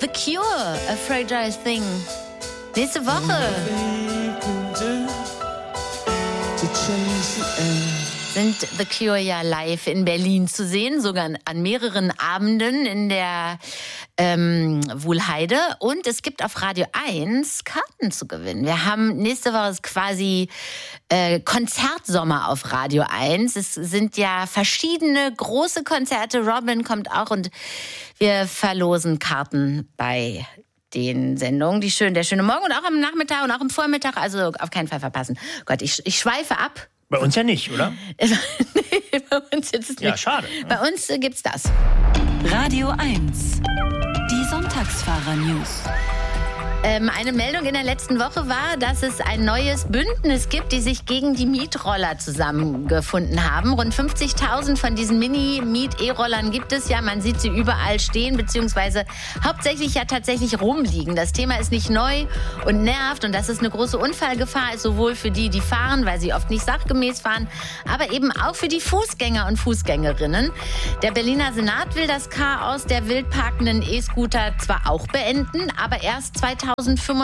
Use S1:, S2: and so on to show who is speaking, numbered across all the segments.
S1: The Cure, A Fragile Thing. Nächste Woche sind The Cure ja live in Berlin zu sehen, sogar an mehreren Abenden in der Wuhlheide. Und es gibt auf Radio 1 Karten zu gewinnen. Wir haben nächste Woche ist quasi Konzertsommer auf Radio 1. Es sind ja verschiedene große Konzerte. Robin kommt auch und wir verlosen Karten bei den Sendungen. Der schöne Morgen und auch am Nachmittag und auch am Vormittag. Also auf keinen Fall verpassen. Gott, ich schweife ab.
S2: Bei uns ja nicht, oder?
S1: Nee, bei uns jetzt nicht.
S2: Ja, schade.
S1: Bei uns gibt's das.
S3: Radio 1. Die Sonntagsfahrer-News.
S1: Eine Meldung in der letzten Woche war, dass es ein neues Bündnis gibt, die sich gegen die Mietroller zusammengefunden haben. Rund 50.000 von diesen Mini-Miet-E-Rollern gibt es ja. Man sieht sie überall stehen, beziehungsweise hauptsächlich ja tatsächlich rumliegen. Das Thema ist nicht neu und nervt und dass es eine große Unfallgefahr ist, sowohl für die fahren, weil sie oft nicht sachgemäß fahren, aber eben auch für die Fußgänger und Fußgängerinnen. Der Berliner Senat will das Chaos der wildparkenden E-Scooter zwar auch beenden, aber erst 2035.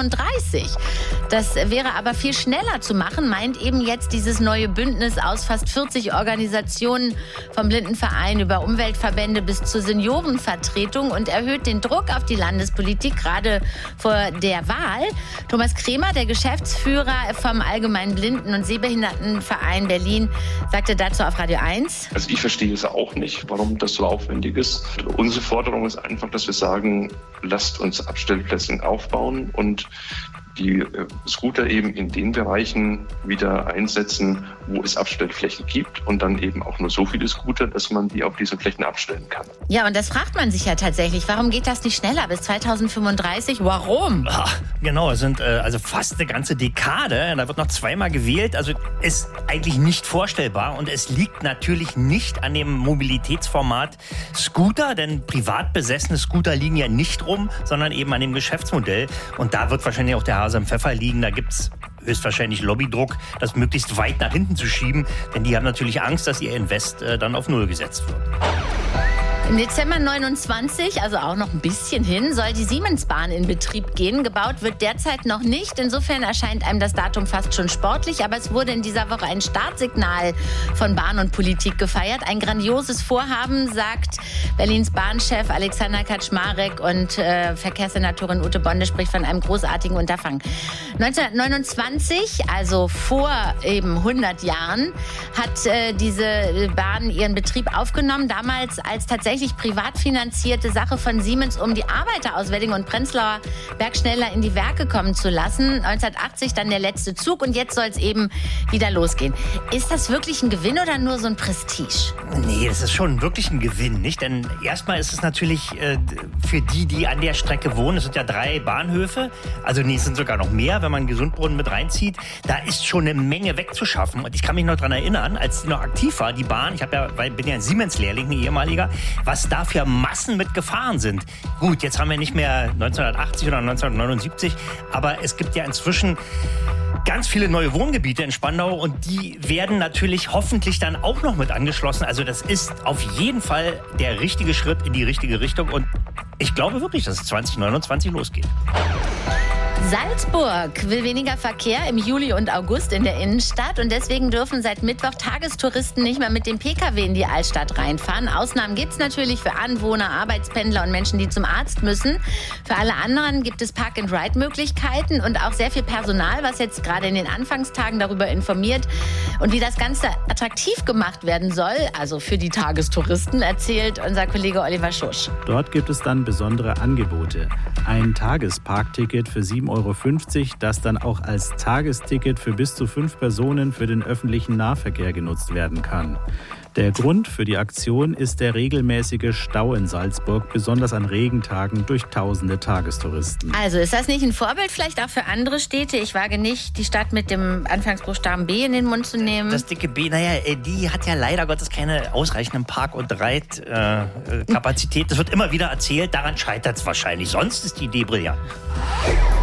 S1: Das wäre aber viel schneller zu machen, meint eben jetzt dieses neue Bündnis aus fast 40 Organisationen, vom Blindenverein über Umweltverbände bis zur Seniorenvertretung, und erhöht den Druck auf die Landespolitik, gerade vor der Wahl. Thomas Kremer, der Geschäftsführer vom Allgemeinen Blinden- und Sehbehindertenverein Berlin, sagte dazu auf Radio 1.
S4: Also ich verstehe es auch nicht, warum das so aufwendig ist. Unsere Forderung ist einfach, dass wir sagen, lasst uns Abstellplätze aufbauen und die Scooter eben in den Bereichen wieder einsetzen, wo es Abstellflächen gibt, und dann eben auch nur so viele Scooter, dass man die auf diesen Flächen abstellen kann.
S1: Ja, und das fragt man sich ja tatsächlich. Warum geht das nicht schneller bis 2035? Warum?
S2: Ach, genau, es sind also fast eine ganze Dekade. Da wird noch zweimal gewählt. Also ist eigentlich nicht vorstellbar. Und es liegt natürlich nicht an dem Mobilitätsformat Scooter, denn privat besessene Scooter liegen ja nicht rum, sondern eben an dem Geschäftsmodell. Und da wird wahrscheinlich auch der Hase im Pfeffer liegen. Da gibt's höchstwahrscheinlich Lobbydruck, das möglichst weit nach hinten zu schieben, denn die haben natürlich Angst, dass ihr Invest dann auf Null gesetzt wird.
S1: Im Dezember 29, also auch noch ein bisschen hin, soll die Siemensbahn in Betrieb gehen. Gebaut wird derzeit noch nicht. Insofern erscheint einem das Datum fast schon sportlich. Aber es wurde in dieser Woche ein Startsignal von Bahn und Politik gefeiert. Ein grandioses Vorhaben, sagt Berlins Bahnchef Alexander Kaczmarek, und Verkehrssenatorin Ute Bonde spricht von einem großartigen Unterfangen. 1929, also vor eben 100 Jahren, hat diese Bahn ihren Betrieb aufgenommen. Damals als tatsächlich privat finanzierte Sache von Siemens, um die Arbeiter aus Wedding und Prenzlauer Berg schneller in die Werke kommen zu lassen. 1980 dann der letzte Zug, und jetzt soll es eben wieder losgehen. Ist das wirklich ein Gewinn oder nur so ein Prestige?
S2: Nee, das ist schon wirklich ein Gewinn, nicht? Denn erstmal ist es natürlich für die an der Strecke wohnen, es sind ja 3 Bahnhöfe, also es sind sogar noch mehr, wenn man Gesundbrunnen mit reinzieht, da ist schon eine Menge wegzuschaffen. Und ich kann mich noch daran erinnern, als die noch aktiv war, die Bahn, bin ja ein Siemens-Lehrling, ein ehemaliger, was da für Massen mitgefahren sind. Gut, jetzt haben wir nicht mehr 1980 oder 1979, aber es gibt ja inzwischen ganz viele neue Wohngebiete in Spandau, und die werden natürlich hoffentlich dann auch noch mit angeschlossen. Also das ist auf jeden Fall der richtige Schritt in die richtige Richtung, und ich glaube wirklich, dass es 2029 losgeht.
S1: Salzburg will weniger Verkehr im Juli und August in der Innenstadt, und deswegen dürfen seit Mittwoch Tagestouristen nicht mehr mit dem Pkw in die Altstadt reinfahren. Ausnahmen gibt es natürlich für Anwohner, Arbeitspendler und Menschen, die zum Arzt müssen. Für alle anderen gibt es Park-and-Ride-Möglichkeiten und auch sehr viel Personal, was jetzt gerade in den Anfangstagen darüber informiert. Und wie das Ganze attraktiv gemacht werden soll, also für die Tagestouristen, erzählt unser Kollege Oliver Schusch.
S5: Dort gibt es dann besondere Angebote. Ein Tagesparkticket für 7,50 €, das dann auch als Tagesticket für bis zu 5 Personen für den öffentlichen Nahverkehr genutzt werden kann. Der Grund für die Aktion ist der regelmäßige Stau in Salzburg, besonders an Regentagen durch tausende Tagestouristen.
S1: Also ist das nicht ein Vorbild vielleicht auch für andere Städte? Ich wage nicht, die Stadt mit dem Anfangsbuchstaben B in den Mund zu nehmen.
S2: Das dicke B, die hat ja leider Gottes keine ausreichenden Park- und Reitkapazität. Das wird immer wieder erzählt, daran scheitert es wahrscheinlich. Sonst ist die Idee brillant.